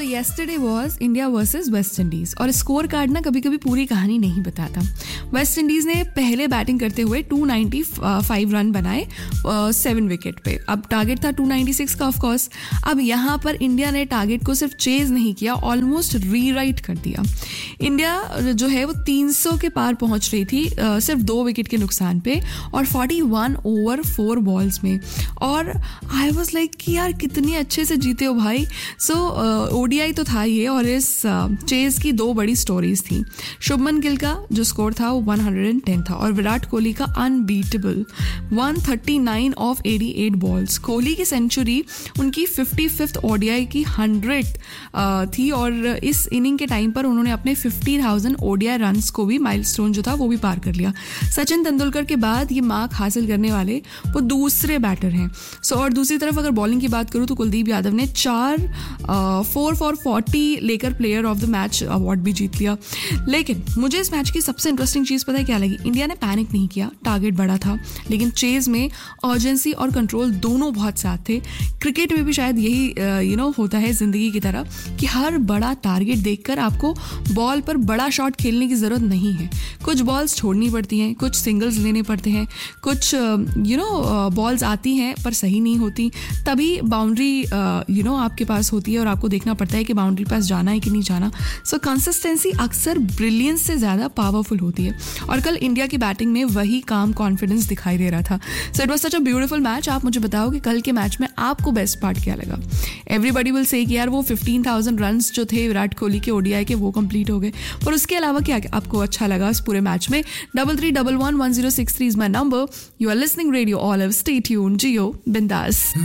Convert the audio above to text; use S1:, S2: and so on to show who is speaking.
S1: So yesterday was India versus West Indies और score card ना कभी कभी पूरी कहानी नहीं बताता. वेस्ट इंडीज ने पहले बैटिंग करते हुए 295 रन बनाए 7 विकेट पे. अब टारगेट था 296 का ऑफ कोर्स. अब यहाँ पर इंडिया ने टारगेट को सिर्फ चेज नहीं किया, ऑलमोस्ट रीराइट कर दिया. इंडिया जो है वो 300 के पार पहुंच रही थी सिर्फ 2 विकेट के नुकसान पे और 41 ओवर 4 बॉल्स में. और आई वाज लाइक कि यार कितनी अच्छे से जीते हो भाई. सो ओडीआई तो था ये और इस चेज की 2 बड़ी स्टोरीज थी. शुभमन गिल का जो स्कोर था वो 110 था और विराट कोहली का अनबीटेबल 139 ऑफ 88 बॉल्स. कोहली की सेंचुरी उनकी 55th ओडीआई की 100th थी और इस इनिंग के टाइम पर उन्होंने अपने 50,000 ओडीआई रन्स को भी माइलस्टोन जो था वो भी पार कर लिया. सचिन तेंदुलकर के बाद ये मार्क हासिल करने वाले वो दूसरे बैटर हैं. सो और दूसरी तरफ अगर बॉलिंग की बात करूँ तो कुलदीप यादव ने 4 for 40 लेकर player of the match award भी जीत लिया. लेकिन मुझे इस मैच की सबसे इंटरेस्टिंग चीज़ पता है क्या लगी? इंडिया ने पैनिक नहीं किया, टारगेट बड़ा था, लेकिन चेज में अर्जेंसी और कंट्रोल दोनों बहुत साथ थे. क्रिकेट में भी शायद यही होता है ज़िंदगी की तरह कि हर बड़ा टारगेट देखकर आपको बॉल पर बड़ा शॉट खेलने की ज़रूरत नहीं है. कुछ बॉल्स छोड़नी पड़ती हैं, कुछ सिंगल्स लेने पड़ते हैं, कुछ बॉल्स आती हैं पर सही नहीं होती, तभी बाउंड्री आपके पास होती है और आपको देखना पड़ता है कि बाउंड्री पास जाना है कि नहीं जाना. सो कंसिस्टेंसी अक्सर ब्रिलियंस से ज़्यादा पावरफुल होती है और कल इंडिया की बैटिंग में वही काम कॉन्फिडेंस दिखाई दे रहा था. So it was such a beautiful match. आप मुझे बताओ कि कल के मैच में आपको बेस्ट पार्ट क्या लगा? एवरीबॉडी विल से कि यार वो 15,000 रन्स जो थे विराट कोहली के ओडीआई के वो कंप्लीट हो गए, पर उसके अलावा क्या आपको अच्छा लगा इस पूरे मैच में? 33111063 is my number. You are listening radio olive. Stay tuned, जियो बिंदास.